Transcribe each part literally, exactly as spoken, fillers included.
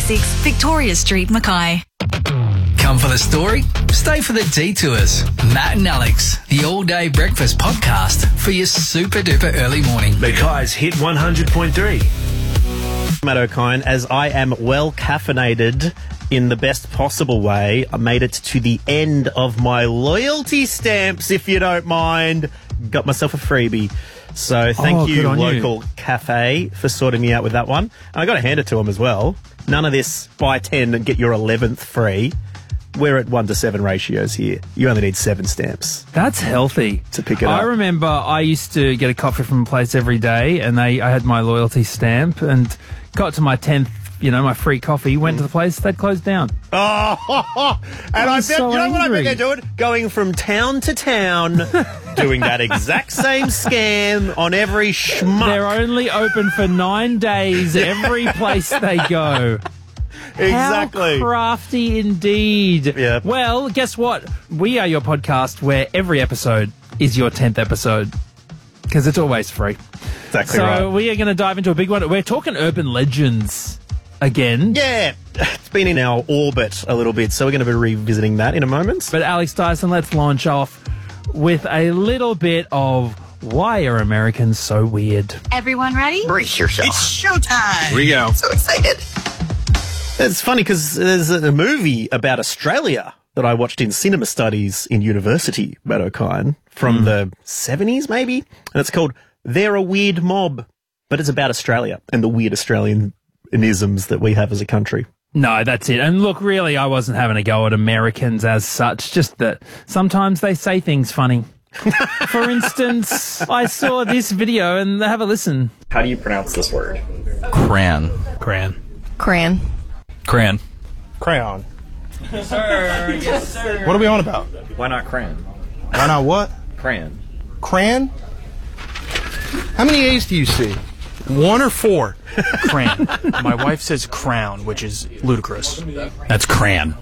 thirty-six Victoria Street, Mackay. Come for the story, stay for the detours. Matt and Alex, the all-day breakfast podcast for your super-duper early morning. Mackay's Hit one hundred point three. Matt O'Kine, as I am well caffeinated in the best possible way, I made it to the end of my loyalty stamps, if you don't mind. Got myself a freebie. So thank Oh, you, good on you. local cafe, for sorting me out with that one. And I got to hand it to them as well. None of this buy ten and get your eleventh free. We're at one to seven ratios here. You only need seven stamps. That's healthy. To pick it I up. remember I used to get a coffee from a place every day, and they I had my loyalty stamp, and got to my tenth, you know, my free coffee, went to the place, they'd closed down. Oh, and I bet, so you know what I bet angry. they're doing? Going from town to town, doing that exact same scam on every schmuck. They're only open for nine days every place they go. Exactly. How crafty indeed. Yeah. Well, guess what? We are your podcast where every episode is your tenth episode, because it's always free. Exactly So right. we are going to dive into a big one. We're talking urban legends again. Yeah, it's been in our orbit a little bit, so we're going to be revisiting that in a moment. But Alex Dyson, let's launch off with a little bit of why are Americans so weird? Everyone ready? Brace yourself. It's showtime. Here we go. So excited. It's funny because there's a movie about Australia that I watched in cinema studies in university, Matt O'Kine, from Hmm. the seventies maybe, and it's called They're a Weird Mob, but it's about Australia and the weird Australianisms that we have as a country. No, that's it. And look, really, I wasn't having a go at Americans as such, just that sometimes they say things funny. For instance, I saw this video and have a listen. How do you pronounce this word? Cran. Cran. Cran. Cran. Crayon. Sir, yes, sir. What are we on about? Why not crayon? Why not what? Crayon. Cran? How many A's do you see? One or four? Cran. My wife says crown, which is ludicrous. That's crayon.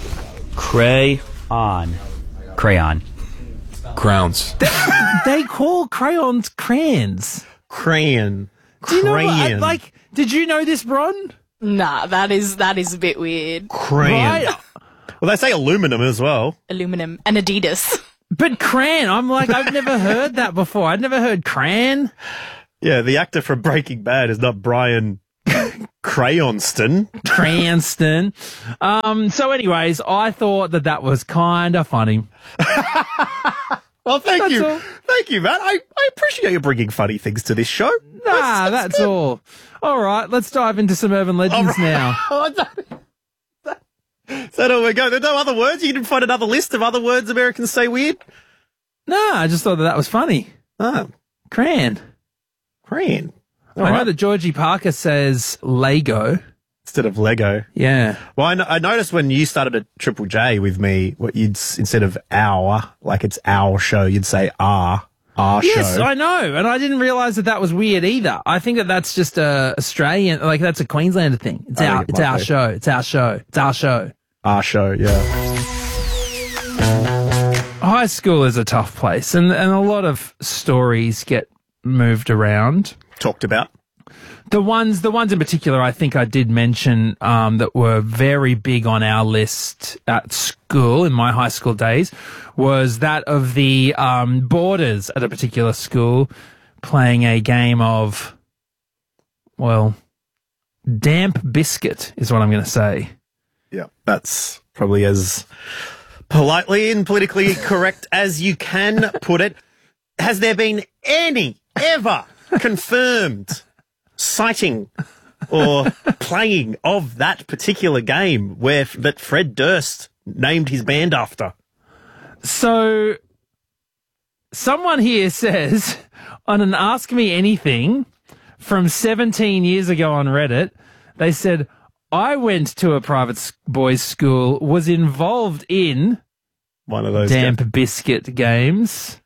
Crayon. Crayon. Crowns. They call crayons crayons. Crayon. Do you know what, I- Crayon. like, did you know this, Bron? Nah, that is that is a bit weird. Crayon. Right? Well, they say aluminum as well. Aluminum and Adidas. But cran, I'm like, I've never heard that before. I'd never heard cran. Yeah, the actor from Breaking Bad is not Brian Crayonston. Cranston. Um, so anyways, I thought that that was kind of funny. Well, thank That's you. all. Thank you, Matt. I, I appreciate you bringing funny things to this show. Nah, that's all. All right, let's dive into some urban legends now. Oh, is that, is that all we're going? There's no other words? You didn't find another list of other words Americans say weird? Nah, I just thought that that was funny. Oh, Cran. crayon. All I know right. that Georgie Parker says Lego. Instead of Lego. Yeah. Well, I, no- I noticed when you started at Triple J with me, what you'd, s- instead of our, like it's our show, you'd say our, our Yes, show. I know, and I didn't realise that that was weird either. I think that that's just a Australian, like that's a Queenslander thing. It's I our, think it it's might our be. show. It's our show. It's our show. Our show, yeah. High school is a tough place, and and a lot of stories get moved around. Talked about. The ones, the ones in particular, I think I did mention um, that were very big on our list at school in my high school days was that of the um, boarders at a particular school playing a game of, well, damp biscuit is what I'm going to say. Yeah, that's probably as politely and politically correct as you can put it. Has there been any ever confirmed sighting or playing of that particular game where f- that Fred Durst named his band after? So, someone here says on an Ask Me Anything from seventeen years ago on Reddit, they said, I went to a private s- boys' school, was involved in One of those damp ga- biscuit games.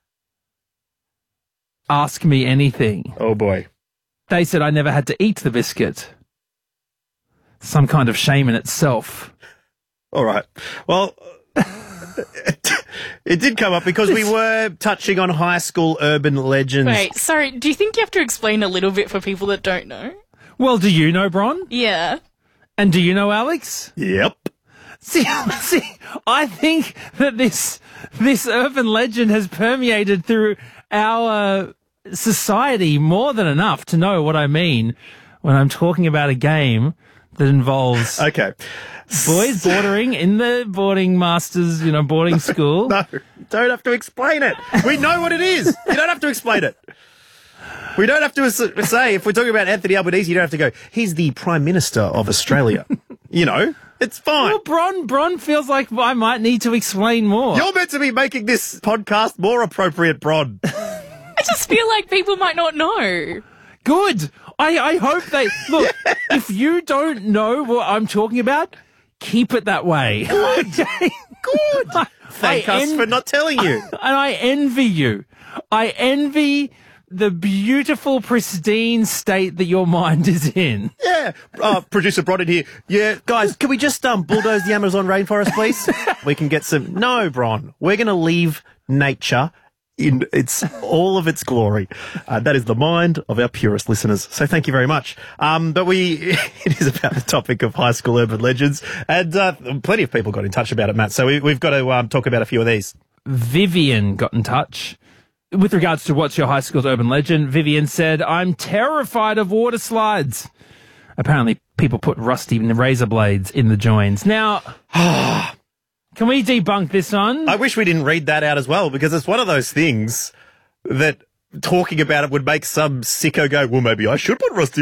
Ask Me Anything. Oh boy. They said I never had to eat the biscuit. Some kind of shame in itself. All right. Well, it, it did come up because we were touching on high school urban legends. Wait, sorry, do you think you have to explain a little bit for people that don't know? Well, do you know, Bron? Yeah. And do you know, Alex? Yep. See, see, I think that this this urban legend has permeated through our uh, society more than enough to know what I mean when I'm talking about a game that involves Okay. boys bordering in the boarding masters, you know, boarding school. No, you don't have to explain it. We know what it is. You don't have to explain it. We don't have to s- say, if we're talking about Anthony Albanese, you don't have to go, he's the Prime Minister of Australia. You know, it's fine. Well, Bron, Bron feels like I might need to explain more. You're meant to be making this podcast more appropriate, Bron. I just feel like people might not know. Good. I, I hope they... Look, if you don't know what I'm talking about, keep it that way. Good. Good. I, Thank I us en- for not telling you. And I envy you. I envy the beautiful, pristine state that your mind is in. Yeah. Uh, producer Bron in here. Yeah, guys, can we just um, bulldoze the Amazon rainforest, please? We can get some... No, Bron. We're going to leave nature in its all of its glory. Uh, that is the mind of our purest listeners. So thank you very much. Um, but we, it is about the topic of high school urban legends, and uh, plenty of people got in touch about it, Matt. So we, we've got to um, talk about a few of these. Vivian got in touch. With regards to what's your high school's urban legend, Vivian said, I'm terrified of water slides. Apparently, people put rusty razor blades in the joins. Now, can we debunk this one? I wish we didn't read that out as well, because it's one of those things that talking about it would make some sicko go, well, maybe I should put rusty...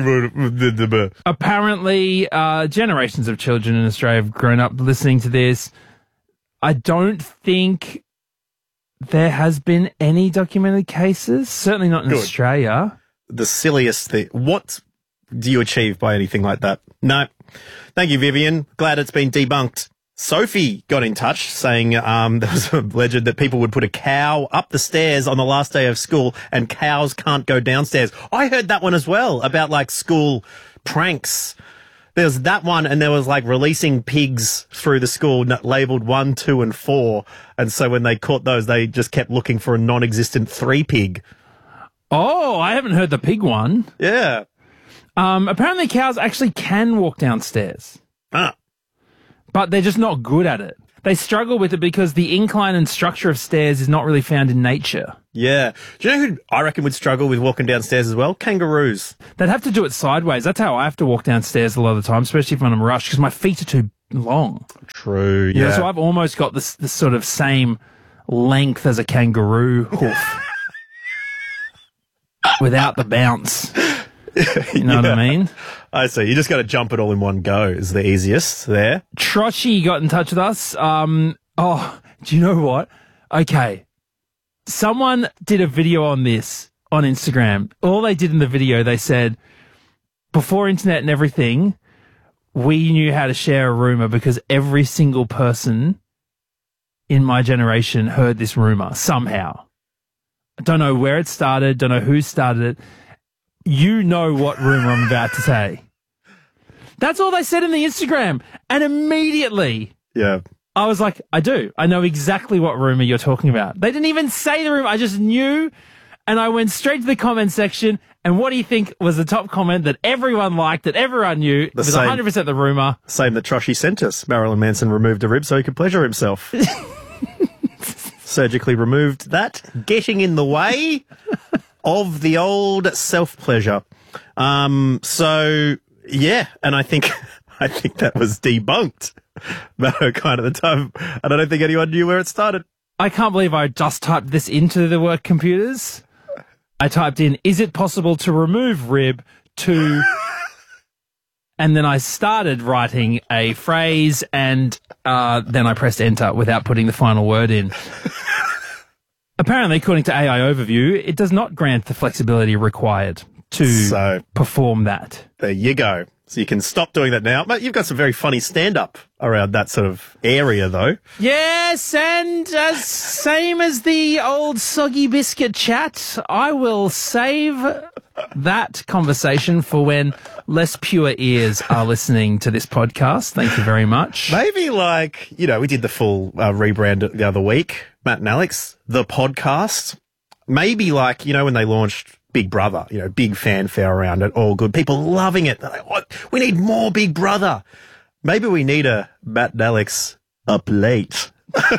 Apparently, uh, generations of children in Australia have grown up listening to this. I don't think there has been any documented cases, certainly not in Good. Australia. The silliest thing. What do you achieve by anything like that? No. Thank you, Vivian. Glad it's been debunked. Sophie got in touch saying um, there was a legend that people would put a cow up the stairs on the last day of school and cows can't go downstairs. I heard that one as well about like school pranks. There's that one, and there was like releasing pigs through the school n- labeled one, two, and four. And so when they caught those, they just kept looking for a non-existent three pig. Oh, I haven't heard the pig one. Yeah. Um, apparently cows actually can walk downstairs, Ah. but they're just not good at it. They struggle with it because the incline and structure of stairs is not really found in nature. Yeah. Do you know who I reckon would struggle with walking downstairs as well? Kangaroos. They'd have to do it sideways. That's how I have to walk downstairs a lot of the time, especially if I'm rushed, because my feet are too long. True, You know, yeah. so I've almost got this, this sort of same length as a kangaroo hoof without the bounce. You know what I mean? I see. You just got to jump it all in one go is the easiest there. Trotchy got in touch with us. Um, oh, do you know what? Okay. Someone did a video on this on Instagram. All they did in the video, they said, before internet and everything, we knew how to share a rumor because every single person in my generation heard this rumor somehow. I don't know where it started, don't know who started it. You know what rumor I'm about to say. That's all they said in the Instagram. And immediately, Yeah. I was like, I do. I know exactly what rumor you're talking about. They didn't even say the rumor. I just knew. And I went straight to the comment section. And what do you think was the top comment that everyone liked, that everyone knew? It was same. one hundred percent the rumor. Same that Troshy sent us. Marilyn Manson removed a rib so he could pleasure himself. Surgically removed that, getting in the way of the old self-pleasure. Um, so, yeah, and I think I think that was debunked kind of the time, and I don't think anyone knew where it started. I can't believe I just typed this into the work computers. I typed in, is it possible to remove rib to... And then I started writing a phrase, and uh, then I pressed enter without putting the final word in. Apparently, according to A I Overview, it does not grant the flexibility required to So- perform that. There you go. So you can stop doing that now. Mate, you've got some very funny stand-up around that sort of area, though. Yes, and as same as the old soggy biscuit chat, I will save that conversation for when less pure ears are listening to this podcast. Thank you very much. Maybe like, you know, we did the full uh, rebrand the other week, Matt and Alex, the podcast. Maybe like, you know, when they launched Big Brother, you know, big fanfare around it, all good. People loving it. They're like, oh, we need more Big Brother. Maybe we need a Matt and Alex up late.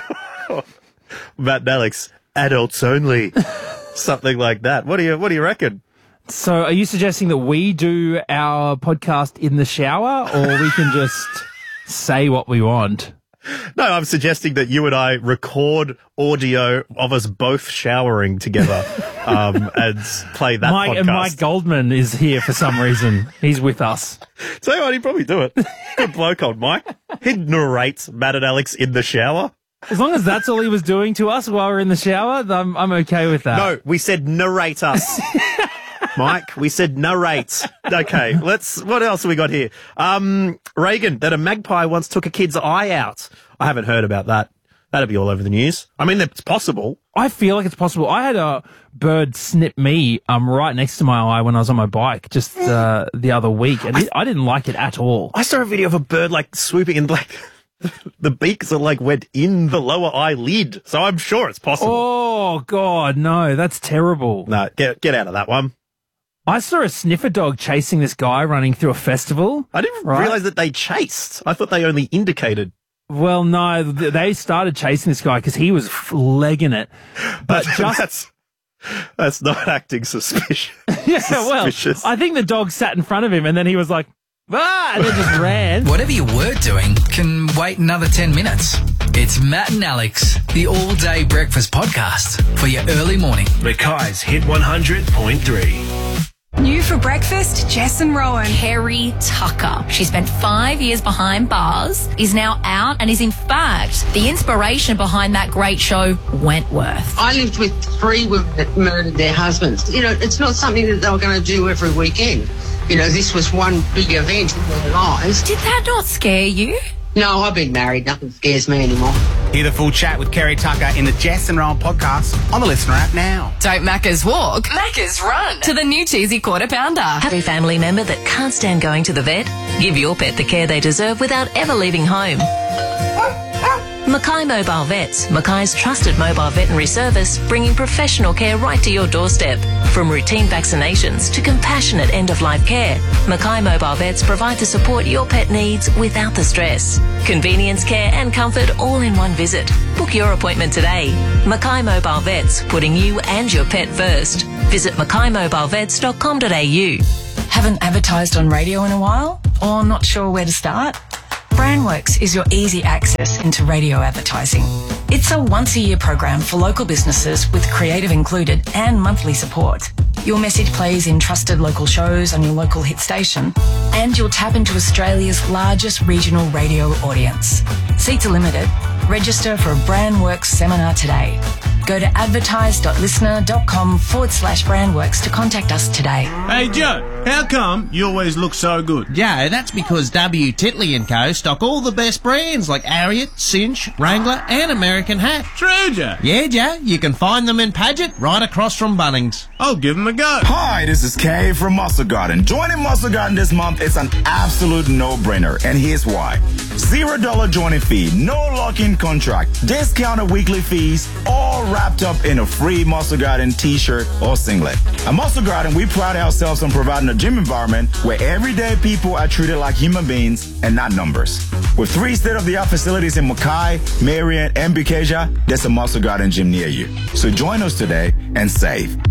Matt and Alex, adults only. Something like that. What do you, what do you reckon? So are you suggesting that we do our podcast in the shower, or we can just say what we want? No, I'm suggesting that you and I record audio of us both showering together um, and play that Mike, podcast. And Mike Goldman is here for some reason. He's with us. Tell you what, he'd probably do it. Good bloke, old Mike. He'd narrate Matt and Alex in the shower. As long as that's all he was doing to us while we're in the shower, I'm, I'm okay with that. No, we said narrate us. Mike, we said narrate. Okay, let's, what else have we got here? Um, Reagan, that a magpie once took a kid's eye out. I haven't heard about that. That'd be all over the news. I mean, it's possible. I feel like it's possible. I had a bird snip me um right next to my eye when I was on my bike just uh, the other week, and it, I didn't like it at all. I saw a video of a bird like swooping and like the beaks are like went in the lower eyelid, so I'm sure it's possible. Oh God, no, that's terrible. No, get get out of that one. I saw a sniffer dog chasing this guy running through a festival. I didn't right? realize that they chased. I thought they only indicated. Well, no, th- they started chasing this guy because he was f- legging it. But just that's that's not acting suspicious. yeah, well, Suspicious. I think the dog sat in front of him, and then he was like, ah, and then just ran. Whatever you were doing can wait another ten minutes. It's Matt and Alex, the all-day breakfast podcast for your early morning. Mackay's Hit one hundred point three. New for breakfast, Jess and Rowan. Kerry Tucker. She spent five years behind bars, is now out, and is in fact the inspiration behind that great show, Wentworth. I lived with three women that murdered their husbands. You know, it's not something that they were going to do every weekend. You know, this was one big event in their lives. Did that not scare you? No, I've been married. Nothing scares me anymore. Hear the full chat with Kerry Tucker in the Jess and Rowan podcast on the Listener app now. Don't Macca's walk, Macca's run to the new cheesy quarter pounder. Have a family member that can't stand going to the vet? Give your pet the care they deserve without ever leaving home. Mackay Mobile Vets, Mackay's trusted mobile veterinary service, bringing professional care right to your doorstep. From routine vaccinations to compassionate end-of-life care, Mackay Mobile Vets provide the support your pet needs without the stress. Convenience, care and comfort all in one visit. Book your appointment today. Mackay Mobile Vets, putting you and your pet first. Visit mackay mobile vets dot com dot a u. Haven't advertised on radio in a while? Or not sure where to start? Brandworks is your easy access into radio advertising. It's a once-a-year program for local businesses with creative included and monthly support. Your message plays in trusted local shows on your local hit station, and you'll tap into Australia's largest regional radio audience. Seats are limited. Register for a Brandworks seminar today. Go to advertise.listener.com forward slash Brandworks to contact us today. Hey, Joe, how come you always look so good? Joe, that's because W. Titley and Co. stock all the best brands like Ariat, Cinch, Wrangler and American Hat. True, Joe? Yeah, Joe, you can find them in Paget right across from Bunnings. I'll give them a go. Hi, this is Kay from Muscle Garden. Joining Muscle Garden this month is an absolute no-brainer, and here's why. Zero dollar joining fee, no lock-in contract, discounted weekly fees, all wrapped up in a free Muscle Garden t-shirt or singlet. At Muscle Garden, we pride ourselves on providing a gym environment where everyday people are treated like human beings and not numbers. With three state-of-the-art facilities in Mackay, Marion, and Bukaja, there's a Muscle Garden gym near you. So join us today and save.